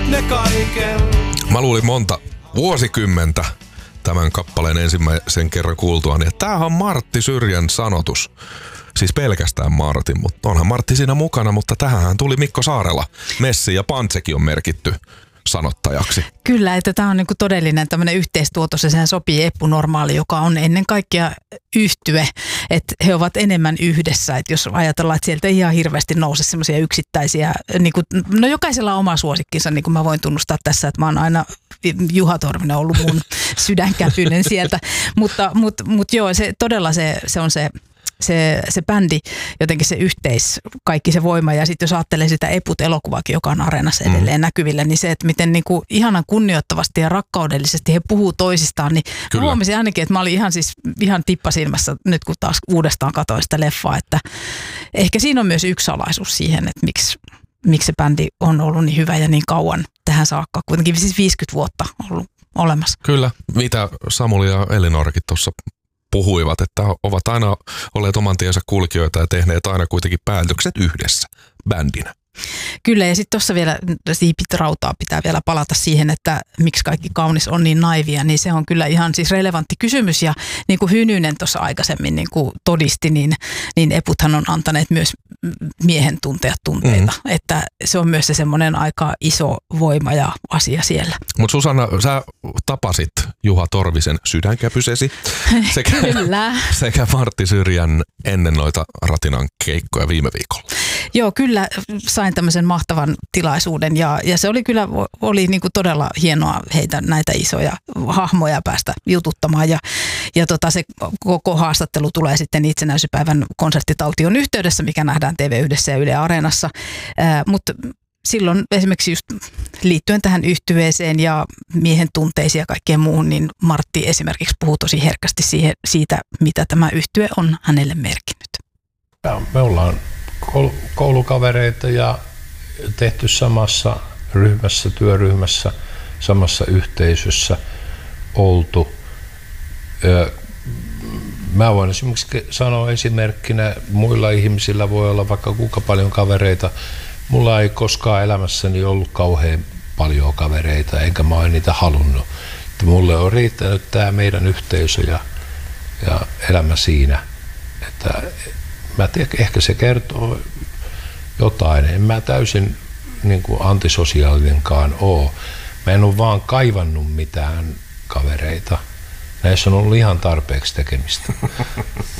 ne kaiken. Mä luulin monta vuosikymmentä tämän kappaleen ensimmäisen kerran kuultuani, että tämähän on Martti Syrjän sanotus. Siis pelkästään Martin, mutta onhan Martti siinä mukana, mutta tähän tuli Mikko Saarela. Messi ja Pantsekin on merkitty sanottajaksi. Kyllä, että tämä on niinku todellinen tämmöinen yhteistuotos ja sehän sopii Eppu Normaali, joka on ennen kaikkea yhtye, että he ovat enemmän yhdessä, että jos ajatellaan, että sieltä ei ihan hirveästi nouse semmoisia yksittäisiä, niinku, no jokaisella on oma suosikkinsa, niin kuin mä voin tunnustaa tässä, että mä oon aina Juha Torvinen ollut mun sydänkäpyinen sieltä, mutta joo, se todella se on se bändi, jotenkin se kaikki se voima ja sitten jos ajattelee sitä Eput-elokuvakin, joka on Areenassa edelleen näkyvillä, niin se, että miten niinku ihanan kunnioittavasti ja rakkaudellisesti he puhuu toisistaan, niin mä huomasin ainakin, että mä olin ihan tippasilmässä nyt kun taas uudestaan katsoin sitä leffaa, että ehkä siinä on myös yksi salaisuus siihen, että miksi se bändi on ollut niin hyvä ja niin kauan tähän saakka, kuitenkin siis 50 vuotta ollut olemassa. Kyllä, mitä Samuli ja Elinorakin tuossa puhuivat, että ovat aina olleet oman tiensä kulkijoita ja tehneet aina kuitenkin päätökset yhdessä bändinä. Kyllä, ja sitten tuossa vielä siipit rautaa pitää vielä palata siihen, että miksi kaikki kaunis on niin naivia, niin se on kyllä ihan siis relevantti kysymys, ja niin kuin Hynynen tuossa aikaisemmin niin kuin todisti, niin Eputhan on antaneet myös miehen tunteja tunteita, että se on myös se semmoinen aika iso voima ja asia siellä. Mutta Susanna, sä tapasit Juha Torvisen sydänkäpysesi sekä Martti Syrjän ennen noita Ratinan keikkoja viime viikolla. Joo, kyllä sain tämmöisen mahtavan tilaisuuden ja se oli niin kuin todella hienoa heitä näitä isoja hahmoja päästä jututtamaan ja se koko haastattelu tulee sitten itsenäisyyspäivän konserttitaution yhteydessä, mikä nähdään TV1 ja Yle Areenassa, mutta silloin esimerkiksi just liittyen tähän yhtyeeseen ja miehen tunteisiin ja kaikkeen muuhun, niin Martti esimerkiksi puhuu tosi herkästi siitä, mitä tämä yhtye on hänelle merkinnyt. Me ollaan koulukavereita ja tehty samassa työryhmässä, samassa yhteisössä oltu. Mä voin esimerkiksi sanoa esimerkkinä, muilla ihmisillä voi olla vaikka kuinka paljon kavereita. Mulla ei koskaan elämässäni ollut kauhean paljon kavereita, enkä mä ole niitä halunnut. Mulle on riittänyt tämä meidän yhteisö ja elämä siinä. Että mä tiedän, ehkä se kertoo jotain. En mä täysin niin kuin antisosiaalinenkaan ole. Mä en ole vaan kaivannut mitään kavereita. Näissä on ollut ihan tarpeeksi tekemistä.